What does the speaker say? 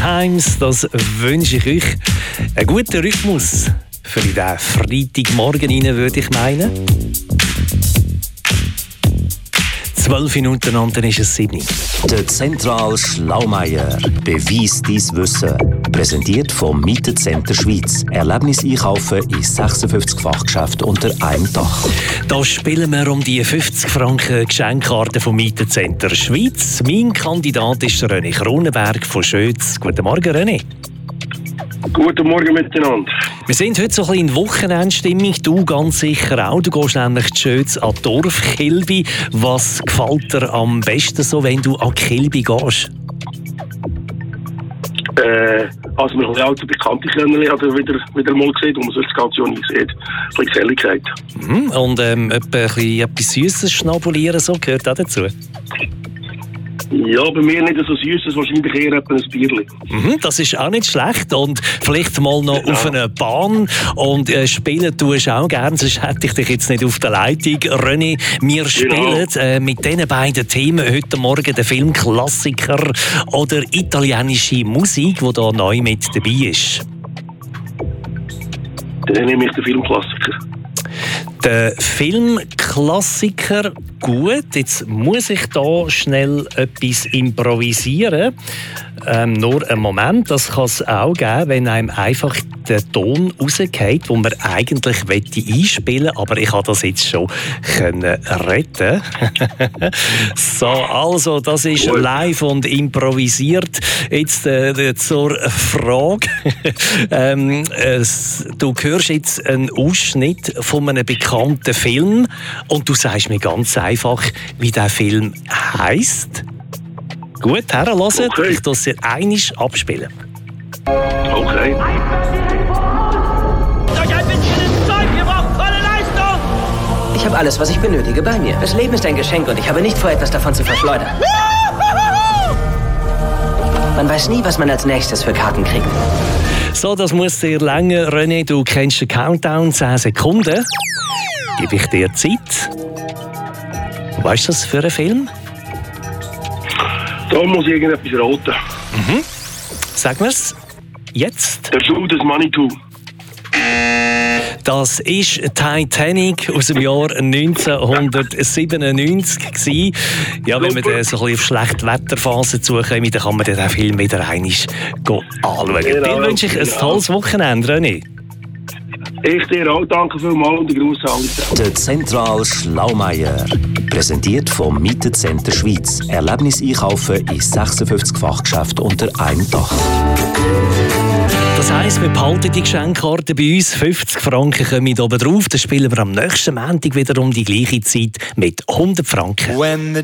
Times, das wünsche ich euch. Einen guten Rhythmus für den Freitagmorgen rein, würde ich meinen. 12 Minuten und dann ist es 7. Der Zentral Schlaumeier. Beweis dein Wissen. Präsentiert vom Mietencenter Schweiz. Erlebnis einkaufen in 56 Fachgeschäften unter einem Dach. Da spielen wir um die 50 Franken Geschenkkarte vom Mietencenter Schweiz. Mein Kandidat ist René Kronenberg von Schötz. Guten Morgen, René. Guten Morgen miteinander. Wir sind heute so ein bisschen in Wochenendstimmung. Du ganz sicher auch. Du gehst nämlich zu Schötz an Dorfkilby. Was gefällt dir am besten so, wenn du an Kilby gehst? Also wir haben ja alte Bekannte kennengelernt, also wieder mal gesehen, wo man das ganze Jahr nicht sieht. Ein bisschen Geselligkeit. Und etwas Süßes schnabulieren, so gehört auch dazu? Ja, bei mir nicht so süßes, wahrscheinlich eher ein Bierli. Das ist auch nicht schlecht. Und vielleicht mal noch auf einer Bahn. Und spielen tust du auch gerne, sonst hätte ich dich jetzt nicht auf der Leitung. René, wir spielen mit diesen beiden Themen heute Morgen den Filmklassiker oder italienische Musik, die da neu mit dabei ist. Dann nehme ich den Filmklassiker. Der Filmklassiker, gut, jetzt muss ich da schnell etwas improvisieren. Nur einen Moment, das kann es auch geben, wenn einem einfach der Ton rausgeht, den man eigentlich einspielen wollte, aber ich habe das jetzt schon retten. So, also, das ist live und improvisiert. Jetzt zur Frage. Du hörst jetzt einen Ausschnitt von einem bekannten Film und du sagst mir ganz einfach, wie der Film heisst. Gut, herhören. Okay. Ich muss es einmal abspielen. Okay. Ich habe alles, was ich benötige, bei mir. Das Leben ist ein Geschenk und ich habe nicht vor, etwas davon zu verschleudern. Man weiß nie, was man als nächstes für Karten kriegt. So, das muss dir länger, René. Du kennst den Countdown, 10 Sekunden. Gebe ich dir Zeit. Weißt du das für einen Film? Da muss ich irgendetwas raten. Sag mir's. Jetzt. Der Schuh des Manitou. Das ist Titanic aus dem Jahr 1997 gewesen. Ja, wenn wir dann so ein bisschen auf schlechte Wetterphase zukommen, dann kann man den Film wieder einmal anschauen. Dir wünsche ich ein tolles Wochenende, René. Ich dir auch, danke vielmals und Gruß an alle. Der Zentral Schlaumeier. Präsentiert vom Mietencenter Schweiz. Erlebnis einkaufen in 56 Fachgeschäften unter einem Dach. Das heisst, wir behalten die Geschenkkarte bei uns. 50 Franken kommen oben drauf. Dann spielen wir am nächsten Montag wieder um die gleiche Zeit mit 100 Franken.